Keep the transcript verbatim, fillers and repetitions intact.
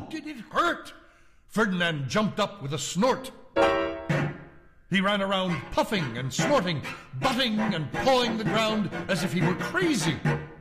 did it hurt! Ferdinand jumped up with a snort. He ran around puffing and snorting, butting and pawing the ground as if he were crazy.